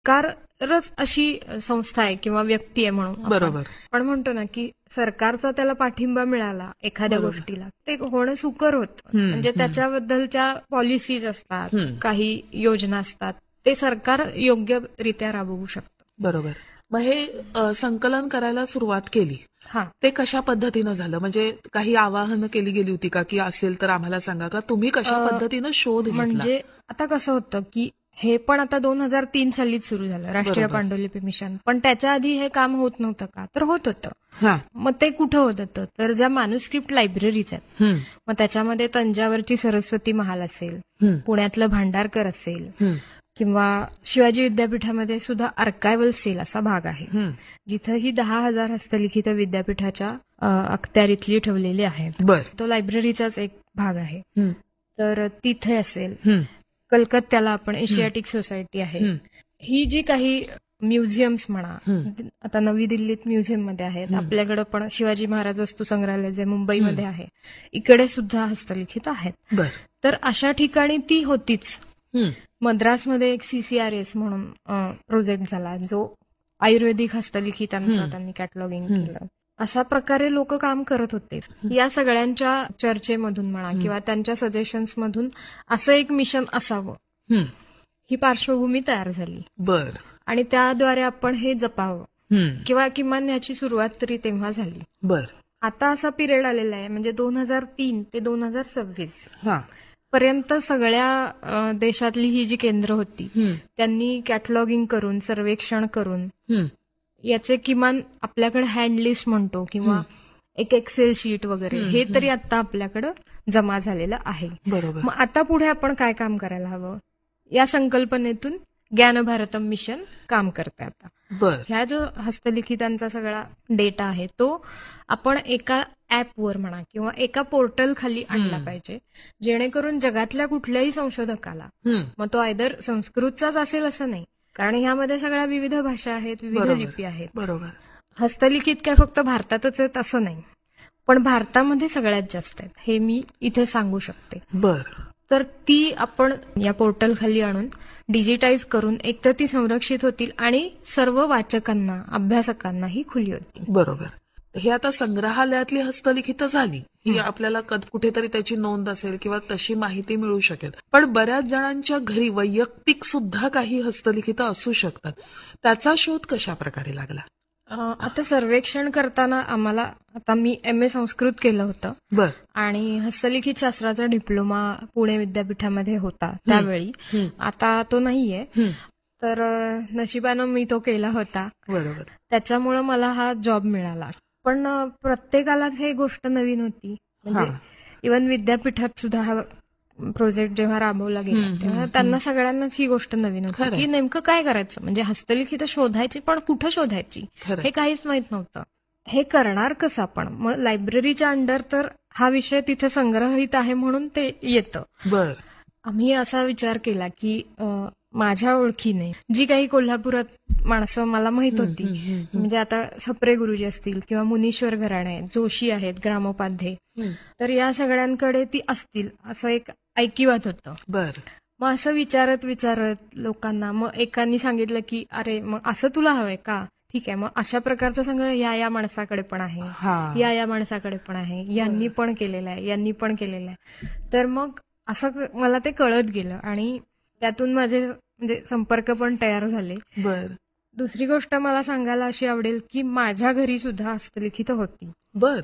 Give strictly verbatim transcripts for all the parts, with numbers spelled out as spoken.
सरकारच अशी संस्था आहे किंवा व्यक्ती आहे म्हणून आपण. बरोबर. पण म्हणतो ना की सरकारचा त्याला पाठिंबा मिळाला एखाद्या बरोबर. गोष्टीला ते होणं सुकर होतं. हम्म, म्हणजे हम्म. त्याच्याबद्दलच्या पॉलिसीज असतात, हम्म. काही योजना असतात, ते सरकार योग्यरित्या राबवू शकतं. बरोबर. मग हे अ, संकलन करायला सुरुवात केली, हा ते कशा पद्धतीनं झालं? म्हणजे काही आवाहनं केली गेली होती का, की असेल तर आम्हाला सांगा, का तुम्ही कशा अ, पद्धतीनं शोध घेतला? म्हणजे आता कसं होतं की हे पण आता दोन हजार तीन सालीच सुरू झालं राष्ट्रीय बरोबर. पांडुलिपी मिशन. पण त्याच्या आधी हे काम होत नव्हतं का? तर होत होतं. हा. मग ते कुठं होत होतं? तर ज्या मॅन्युस्क्रिप्ट लायब्ररीज आहेत, हम्म, मग त्याच्यामध्ये तंजावरची सरस्वती महाल असेल, हम्म, पुण्यातलं भांडारकर असेल, हम्म, किंवा शिवाजी विद्यापीठामध्ये सुद्धा आर्कायवल सेल असा भाग आहे, हम्म. जिथं ही दहा हजार हस्तलिखित विद्यापीठाच्या अ, अखत्यारीतली ठेवलेली आहेत. बर. तो लायब्ररीचाच एक भाग आहे. हम्म, तर तिथे असेल, हम्म, कलकत्त्याला आपण एशियाटिक सोसायटी आहे. हम्म. ही जी काही म्युझियम्स म्हणा, हम्म. आता नवी दिल्लीत म्युझियम मध्ये आहेत, हम्म. आपल्याकडे पण शिवाजी महाराज वस्तू संग्रहालय जे मुंबईमध्ये आहे, इकडे सुद्धा हस्तलिखित आहेत. बर. तर अशा ठिकाणी ती होतीच. हम्म, मद्रासमध्ये एक सीसीआरएस म्हणून प्रोजेक्ट झाला, जो आयुर्वेदिक हस्तलिखितांचा हम्म. त्यांनी कॅटलॉगिंग हम्म. केलं. अशा प्रकारे लोक काम करत होते. या सगळ्यांच्या चर्चेमधून म्हणा किंवा त्यांच्या सजेशन्स मधून असं एक मिशन असावं, हम्म. ही पार्श्वभूमी तयार झाली बर. आणि त्याद्वारे आपण हे जपावं हम्म. किंवा किमान याची सुरुवात तरी तेव्हा झाली. बर. आता असा पिरियड आलेला आहे, म्हणजे दोन हजार तीन ते दोन हजार सव्वीस हा. पर्यंत सगळ्या अ, देशातली ही जी केंद्र होती, हम्म, त्यांनी कॅटलॉगिंग करून, सर्वेक्षण करून हम्म. याचे किमान आपल्याकडे हँड लिस्ट म्हणतो किंवा एक एक्सेल शीट वगैरे, हम्म, हे तरी आता आपल्याकडे जमा झालेलं आहे. बरोबर. मग आता पुढे आपण काय काम करायला हवं? या संकल्पनेतून ज्ञान भारतम मिशन काम करते आता. बर. ह्या जो हस्तलिखितांचा सगळा डेटा आहे, तो आपण एका ऍपवर म्हणा किंवा एका पोर्टल खाली आणला हम्म. पाहिजे, जेणेकरून जगातल्या कुठल्याही संशोधकाला, हम्म. मग तो आयदर संस्कृतचाच असेल असं नाही, कारण ह्यामध्ये सगळ्या विविध भाषा आहेत, विविध बरोबर. लिपी आहेत. बरोबर. हस्तलिखित काय फक्त भारतातच आहेत असं नाही, पण भारतामध्ये सगळ्यात जास्त आहेत हे मी इथे सांगू शकते. बर. तर ती आपण या पोर्टल खाली आणून डिजिटाईज करून एकतर ती संरक्षित होतील आणि सर्व वाचकांना, अभ्यासकांनाही खुली होतील. बरोबर. हे आता संग्रहालयातली हस्तलिखितं झाली, ही आपल्याला कद- कुठेतरी त्याची नोंद असेल किंवा तशी माहिती मिळू शकेल. पण बऱ्याच जणांच्या घरी वैयक्तिक सुद्धा काही हस्तलिखितं असू शकतात. त्याचा शोध कशा प्रकारे लागला? अ, आता सर्वेक्षण करताना आम्हाला, आता मी एम ए संस्कृत केलं होतं बर. आणि हस्तलिखित शास्त्राचा डिप्लोमा पुणे विद्यापीठामध्ये होता त्यावेळी. हम्म. आता तो नाहीये. हम्म. तर अ, नशिबानं मी तो केला होता, बरोबर. त्याच्यामुळं मला हा जॉब मिळाला. पण अ, प्रत्येकालाच हे गोष्ट नवीन होती. म्हणजे हा. इव्हन विद्यापीठात सुद्धा हा प्रोजेक्ट जेव्हा राबवला गेला, हम्म, तेव्हा हम्म, त्यांना सगळ्यांनाच ही गोष्ट नवीन होती खरंय. की नेमकं काय करायचं. म्हणजे हस्तलिखितं शोधायची, पण कुठं शोधायची खरंय. हे काहीच माहित नव्हतं. हे करणार कसं आपण? मग लायब्ररीच्या अंडर तर हा विषय तिथे संग्रहित आहे म्हणून ते येतं. बर. आम्ही असा विचार केला की अ, माझ्या ओळखीने जी काही कोल्हापुरात माणसं मला माहित हम्म, होती, हम्म, हम्म, म्हणजे आता सप्रे गुरुजी असतील किंवा मुनीश्वर घराणे, जोशी आहेत, ग्रामोपाध्ये, हम्म. तर या सगळ्यांकडे ती असतील असं एक ऐकिवात होतं. बर. मग असं विचारत विचारत लोकांना, मग एकांनी सांगितलं की अरे मग असं तुला हवंय का? ठीक आहे, मग अशा प्रकारचा संग्रह या या माणसाकडे पण आहे, हा. या या माणसाकडे पण आहे, यांनी पण केलेलं आहे, यांनी पण केलेलं आहे. तर मग असं क- मला ते कळत गेलं आणि त्यातून माझे म्हणजे संपर्क पण तयार झाले. बर. दुसरी गोष्ट मला सांगायला अशी आवडेल की माझ्या घरी सुद्धा हस्तलिखितं होती. बर.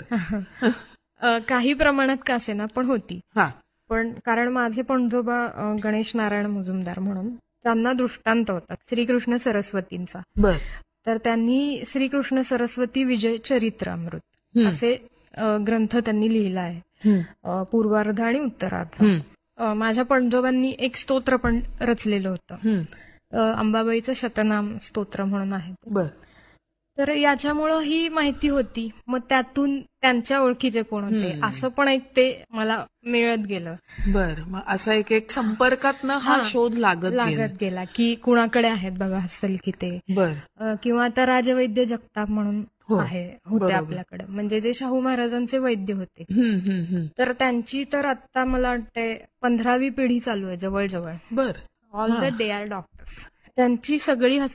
अ, काही प्रमाणात का असेना पण होती. हा. पण कारण माझे पणजोबा अ, गणेश नारायण मुजुमदार म्हणून, त्यांना दृष्टांत होता श्रीकृष्ण सरस्वतींचा. बर. तर त्यांनी श्रीकृष्ण सरस्वती विजय चरित्र अमृत हम्म. असे अ, ग्रंथ त्यांनी लिहिला आहे, हम्म. अ, पूर्वार्ध आणि उत्तरार्ध. हम्म. अ, माझ्या पणजोबांनी एक स्तोत्र पण रचलेलं होतं, हम्म. अ, अंबाबाईचं शतनाम स्तोत्र म्हणून आहे ते. बर. तर याच्यामुळं ही माहिती होती. मग त्यातून त्यांच्या ओळखीचे कोण होते हम्म. असं पण एक ते मला मिळत गेलं. बर. मग असा एक एक संपर्कातनं हा हा, शोध लागत गेला. लागत गेला की कुणाकडे आहेत बाबा हस्तलिखिते. बर. अ, किंवा आता राजवैद्य जगताप म्हणून हो. आहे, होते बरोबर. आपल्याकडे, म्हणजे जे शाहू महाराजांचे वैद्य होते. हम्म, हम्म, हम्म. तर त्यांची तर आता मला वाटते पंधरावी पिढी चालू आहे जवळजवळ. बर. ऑल हा. The they are doctors. त्यांची सगळी